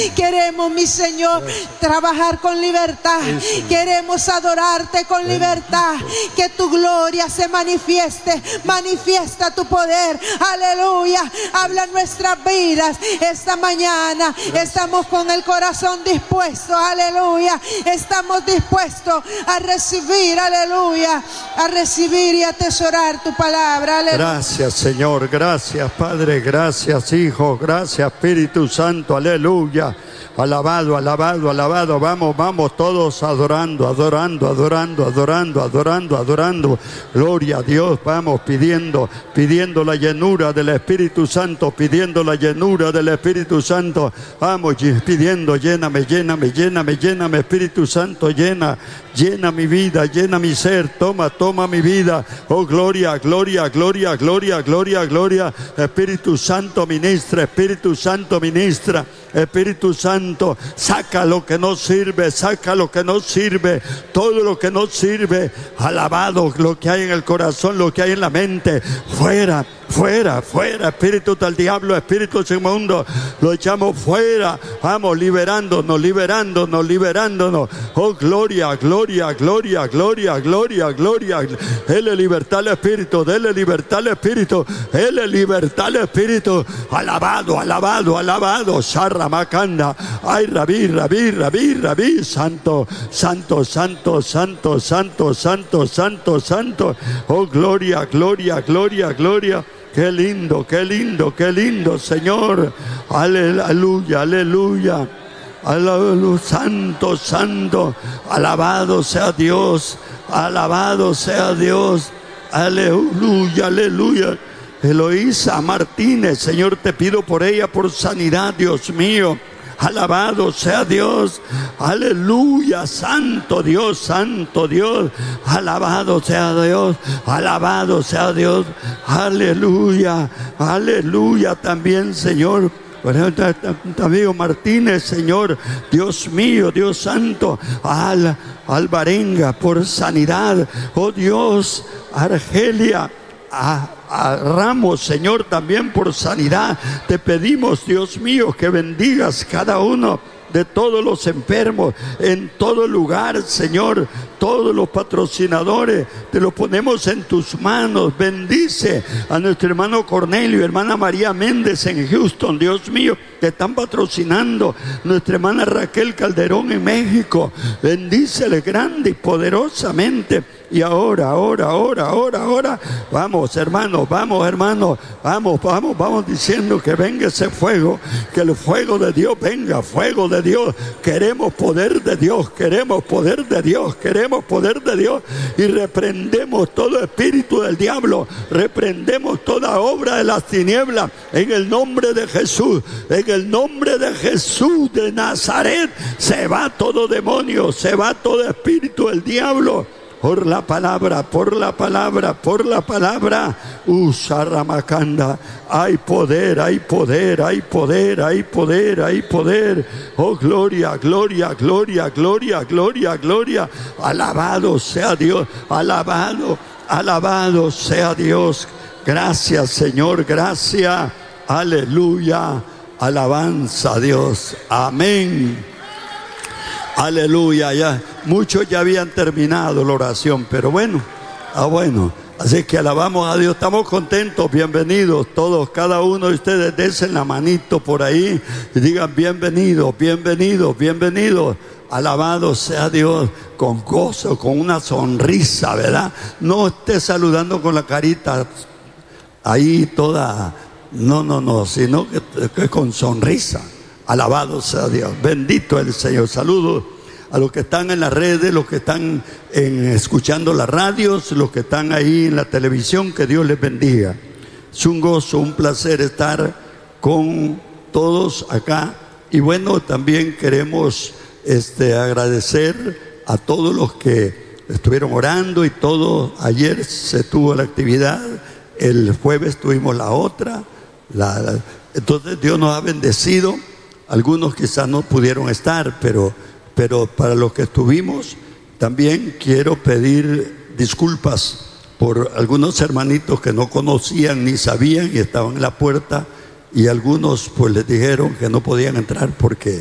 Queremos, mi Señor, trabajar con libertad. Queremos adorarte con libertad. Que tu gloria se manifieste. Manifiesta tu poder. Aleluya. Habla en nuestras vidas. Esta mañana estamos con el corazón dispuesto. Aleluya. Estamos dispuestos a recibir. Aleluya. A recibir y atesorar tu palabra. Aleluya. Gracias, Señor. Gracias, Padre. Gracias, Hijo. Gracias, Espíritu Santo. Aleluya. Alabado, alabado, alabado. Vamos, vamos todos adorando, adorando, adorando, adorando, adorando, adorando. Gloria a Dios. Vamos pidiendo la llenura del Espíritu Santo, pidiendo la llenura del Espíritu Santo. Vamos pidiendo, lléname, lléname, lléname, lléname, Espíritu Santo, llena mi vida, llena mi ser. Toma mi vida. Oh, gloria, gloria, gloria, gloria, gloria, gloria. Espíritu Santo ministra, Espíritu Santo ministra. Espíritu Santo, saca lo que no sirve, saca lo que no sirve, todo lo que no sirve. Alabado, lo que hay en el corazón, lo que hay en la mente, fuera, fuera, fuera. Espíritu del diablo, espíritu inmundo, lo echamos fuera. Vamos liberándonos, liberándonos, liberándonos. Oh, gloria, gloria, gloria, gloria, gloria, gloria. Dele libertad al espíritu, dele libertad al espíritu, dele libertad al espíritu. Alabado, alabado, alabado. Macanda, ay, rabí, rabí, rabí, rabí, santo, santo, santo, santo, santo, santo, santo, santo. Oh, gloria, gloria, gloria, gloria. Qué lindo, qué lindo, qué lindo, Señor. Aleluya, aleluya. Aleluya, santo, santo. Alabado sea Dios, alabado sea Dios. Aleluya, aleluya. Eloísa Martínez, Señor, te pido por ella, por sanidad, Dios mío. Alabado sea Dios. Aleluya, santo Dios, alabado sea Dios, alabado sea Dios. Aleluya, aleluya también, Señor. Amigo Martínez, Señor, Dios mío, Dios santo. Alvarenga, por sanidad. Oh Dios, Argelia, a Ramos, Señor, también por sanidad. Te pedimos, Dios mío, que bendigas cada uno de todos los enfermos en todo lugar, Señor. Todos los patrocinadores te los ponemos en tus manos. Bendice a nuestro hermano Cornelio y hermana María Méndez en Houston, Dios mío, que están patrocinando. Nuestra hermana Raquel Calderón en México, bendícele grande y poderosamente. Y ahora, vamos, hermanos, vamos diciendo que venga ese fuego, que el fuego de Dios venga, fuego de Dios. Queremos poder de Dios, queremos poder de Dios, queremos poder de Dios. Y reprendemos todo espíritu del diablo, reprendemos toda obra de las tinieblas en el nombre de Jesús. En el nombre de Jesús de Nazaret se va todo demonio, se va todo espíritu del diablo. Por la palabra, por la palabra, por la palabra. Ramacanda. Hay poder, hay poder, hay poder, hay poder, hay poder. Oh, gloria, gloria, gloria, gloria, gloria, gloria. Alabado sea Dios, alabado, alabado sea Dios. Gracias, Señor, gracias. Aleluya, alabanza a Dios. Amén. Aleluya, ya muchos ya habían terminado la oración, pero bueno, así que alabamos a Dios, estamos contentos, bienvenidos todos, cada uno de ustedes, desen la manito por ahí y digan bienvenidos, bienvenidos, bienvenidos. Alabado sea Dios, con gozo, con una sonrisa, ¿verdad? No esté saludando con la carita ahí toda, no, sino que con sonrisa. Alabado sea Dios, bendito el Señor. Saludos a los que están en las redes, los que están escuchando las radios, los que están ahí en la televisión, que Dios les bendiga. Es un gozo, un placer estar con todos acá. Y bueno, también queremos agradecer a todos los que estuvieron orando y todo. Ayer se tuvo la actividad, el jueves tuvimos la otra. Entonces Dios nos ha bendecido. Algunos quizás no pudieron estar, pero para los que estuvimos, también quiero pedir disculpas por algunos hermanitos que no conocían ni sabían y estaban en la puerta, y algunos pues les dijeron que no podían entrar porque